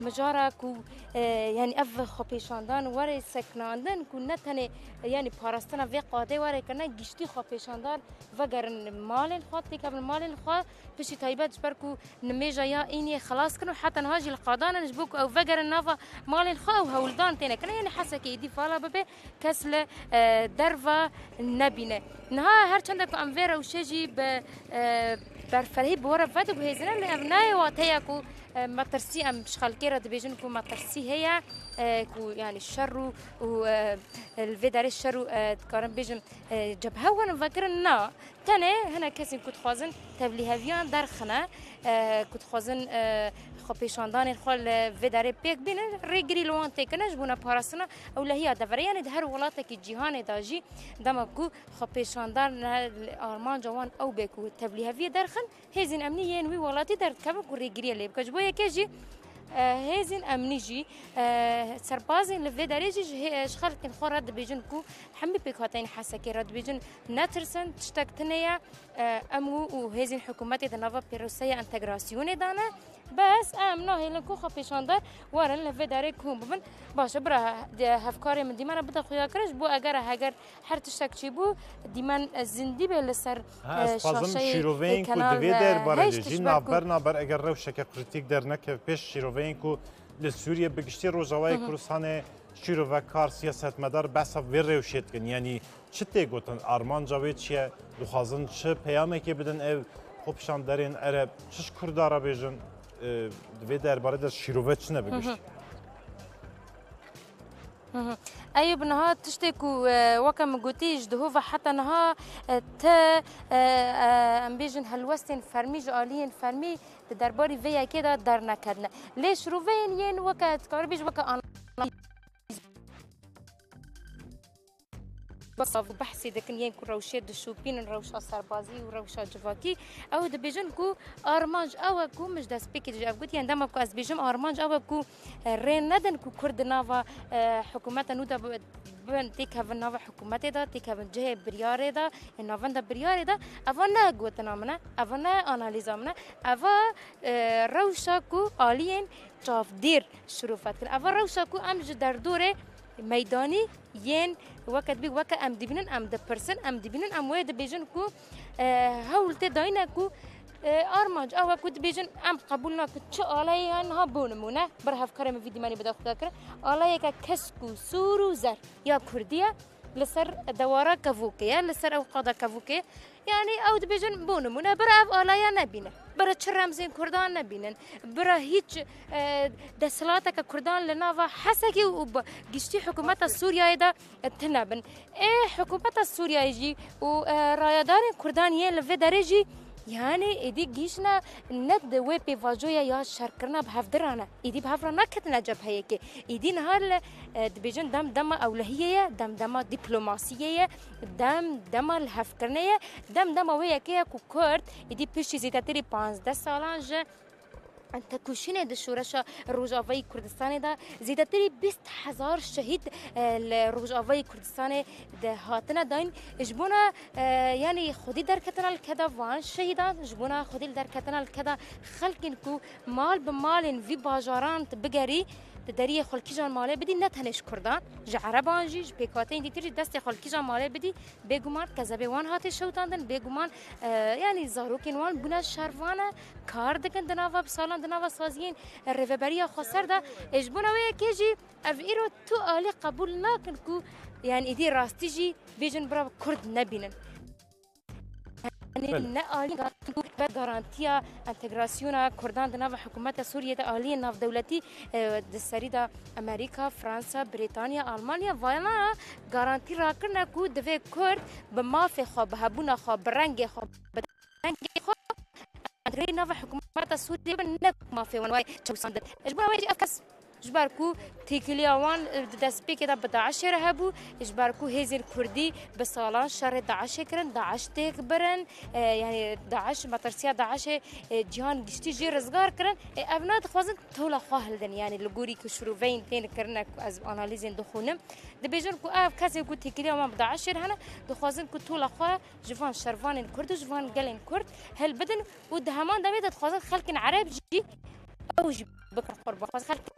مجارا کو يعني اف خپیشاندان ور سکناندن کو نتنه يعني پاراستنا و قاده ور کنه گشتی خپیشاندان وگرن مال خاطی که مال خا پشی تایبت بر کو نمیجا یا اینی خلاص کنو حتی نهاجی القادان نجبوك او وگرن نافا مال خا او هولدان تنه کنه يعني حسك ایدی فالا ببه کسل دروا نبینه نها هر چند کو امور او شجی به برفرهی بورا فتو بهزنا لابناء واتياكو مطرسي ام شخالكيرا دبيجن كو مطرسي هي كو يعني الشر و الفيدار الشر تقارن بيجن جبهه وانا فاكرنا تاني هنا كاسين كنت خوازن تبلي هافيان درخنا كنت خوازن خبيشاندان خال فيدار بيك بين ريغري لوان تكنج بونا باراسنا او لهي دفريان دهر ولاتك الجهان داجي دمكو خبيشاندان ارمان جوان او بيكو تبلي هافي درخن هيزن امنيين وي ولاتي در كبك ريغري لي بكجبو يكجي هيزن امنيجي سربازين لفيداريجي شخالكن خورد بيجن كو حمي بيك هاتين حسكي رد بيجن ناترسن تشتكتنيا امو وهيزن حكومتي دنافا بيروسيا انتغراسيوني دانا بس امنا هيلكو خبيشاندار ورن لفيداري كوم ببن باش برا هفكاري من ديمان بدا خويا كرش بو اگر هر تشتكشي بو ديمان زندي بلسر شاشي شيروفين كو دفيدر باراجي نابر اگر روشك كريتيك در نك بيش شيروفين كو لسوريا بگشتي روجاواي كروسانه شيروفا كار سياست مدار بس وير روشيت يعني چته گوتن ارمان جاويد چه دخازن چه پیامه که بدن اv خبشاندارين عرب چش كردارا بيجن دوی درباره در شیروه چی نبگشت؟ أيوب نها تشتكو وكم قوتيج دهوفا حتى نها تا أمبيجن هالوستن فرمي جالين فرمي درباري فيا كده در نكدنا ليش روفين ين وكا تكاربيج وكا أنا بصف بحثي دكن ين كو روشة دشوبين روشة سربازي وروشة جواكي أو دبيجن كو أرمانج أو كو مش داس بيكج أبغوتي عندما كو أسبيجم أرمانج أو كو رين ندن كو كرد نافا حكومة نودا بن تيكافن نافا حكومة دا تيكافن جه بريارة دا نافن دا بريارة دا أفنا قوتنا منا أفنا أناليزا منا أفا روشة كو عالين شاف دير شروفات كن أفا روشة كو أمج دردورة ميداني ين وقت بي وقت ام دبنن ام د پرسن ام دبنن ام ويد بيجن كو هولت داينا كو ارماج او كنت بيجن ام قبولنا كنت علي انها بونمونه برهف كرم في دماني بدا خدا كر علي كسكو سورو زر يا كرديه لسر دواره كفوكيه لسر او قاده كفوكيه يعني او دبيجن بونمونه برهف علي نبينه برا تشرمزين كردان نبينن برا هيج دسلاتك كردان لنافا حسكي وجشتي حكومة سوريا دا تنبن ايه حكومة سوريا يجي ورايدار كردان ين في درجي يعني إدي جيشنا ند ويبي فاجويا يا شركرنا بهفدرانا إدي بهفدرانا كتنا جبهيك إدي نهار دبيجن دم أولهية دم دبلوماسية دم الهفكرنية دم وياكيا كوكورد إدي بيشي زيتاتري 15 سالانج أنت كوشينة دشورشة روجافي كردستان دا زيادتري 20,000 شهيد الروجافي كردستان ده هاتنا داين جبونا يعني خدي در كتنا الكذا وان شهيدان جبونا خدي در كتنا الكذا خلقنكو مال بمال في باجاران تبقري تدري خلكيجان ماله بدي نتهنش كردان جعربان جيج بيكاتين دي تري دست خلكيجان ماله بدي بيجومان كذا وان هاتي شوتاندن بيجومان يعني زاروكين وان بنا شرفانا كاردكن دنافا بسالان دنافا سازين الريفبريا خسر دا اجبونا ويا كيجي افيرو تو آلي قبول ناكنكو يعني دي راستيجي بيجن برا كرد نبينن يعني نقالي بغارانتيا انتغراسيونا كردان دناف حكومة سوريا آلية ناف دولتي دسريدا أمريكا فرنسا بريطانيا ألمانيا فانا غارانتي راكرنا كو دفي كرد بمافي خو بهبونا خو برنجي خو برنجي خو أدري ناف حكومة سوريا بنك مافي ونواي تشوساند إجبار ويجي أفكس إجباركو تيكلياوان دسبي كده بداعش رهبو إجباركو هزير كردي بسالان شر داعش كرن داعش تكبرن يعني داعش مطرسيا داعش جهان جشتي جي رزقار كرن أبناء خوازن تولا خاهلدن يعني لجوري كشروفين تين كرنا از أناليزين دخونم دبيجن كو كذا كو تيكلياوان بداعش رهنا دخوازن كو تولا خا جوان شرفان كرد وجوان قلن كرد هالبدن ودهمان دميت دخوازن خلق عرب جي أو جي بكر قربان خلق